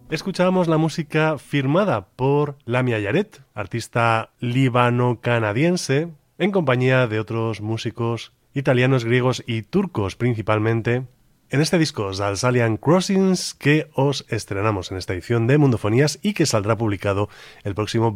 escuchábamos la música firmada por Lamia Yaret, artista líbano-canadiense, en compañía de otros músicos italianos, griegos y turcos principalmente, en este disco Zalzalian Crossings que os estrenamos en esta edición de Mundofonías y que saldrá publicado el próximo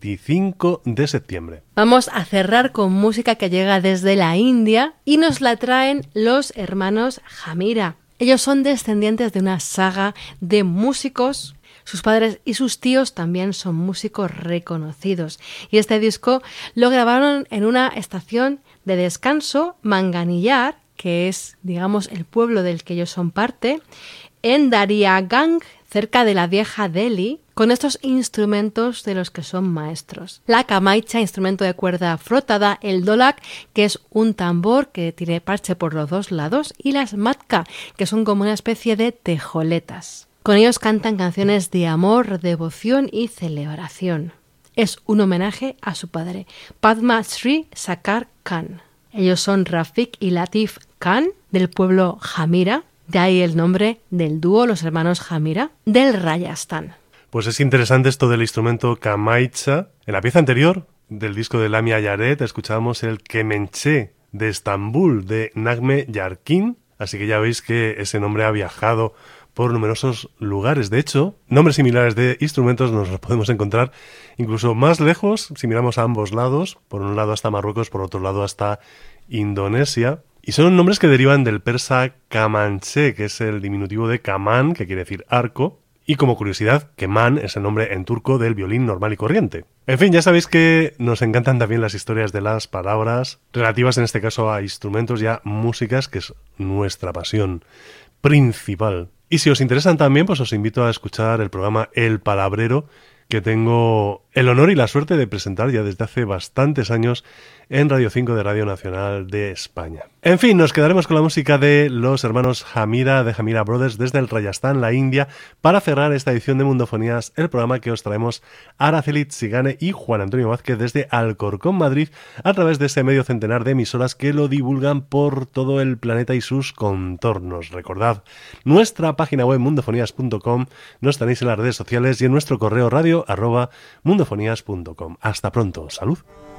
25 de septiembre. Vamos a cerrar con música que llega desde la India y nos la traen los hermanos Jamira. Ellos son descendientes de una saga de músicos. Sus padres y sus tíos también son músicos reconocidos. Y este disco lo grabaron en una estación de descanso, Manganillar, que es, digamos, el pueblo del que ellos son parte, en Daryaganj, cerca de la vieja Delhi, con estos instrumentos de los que son maestros. La kamaicha, instrumento de cuerda frotada, el dholak, que es un tambor que tiene parche por los dos lados, y las matka, que son como una especie de tejoletas. Con ellos cantan canciones de amor, devoción y celebración. Es un homenaje a su padre, Padma Shri Sakar Khan. Ellos son Rafiq y Latif Khan, del pueblo Jamira, de ahí el nombre del dúo, los hermanos Jamira, del Rajasthan. Pues es interesante esto del instrumento kamaicha. En la pieza anterior del disco de Lamia Yaret escuchábamos el Kemenche de Estambul de Nagme Yarkin, así que ya veis que ese nombre ha viajado por numerosos lugares. De hecho, nombres similares de instrumentos nos los podemos encontrar incluso más lejos si miramos a ambos lados, por un lado hasta Marruecos, por otro lado hasta Indonesia. Y son nombres que derivan del persa kamanche, que es el diminutivo de kaman, que quiere decir arco. Y como curiosidad, keman es el nombre en turco del violín normal y corriente. En fin, ya sabéis que nos encantan también las historias de las palabras, relativas en este caso a instrumentos y a músicas, que es nuestra pasión principal. Y si os interesan también, pues os invito a escuchar el programa El Palabrero, que tengo el honor y la suerte de presentar ya desde hace bastantes años en Radio 5 de Radio Nacional de España. En fin, nos quedaremos con la música de los hermanos Jamira, de Jamira Brothers, desde el Rajasthan, la India, para cerrar esta edición de Mundofonías, el programa que os traemos Araceli Tsigane y Juan Antonio Vázquez desde Alcorcón, Madrid, a través de ese medio centenar de emisoras que lo divulgan por todo el planeta y sus contornos. Recordad, nuestra página web mundofonías.com, nos tenéis en las redes sociales y en nuestro correo radio@mundofonías.com. Hasta pronto, salud.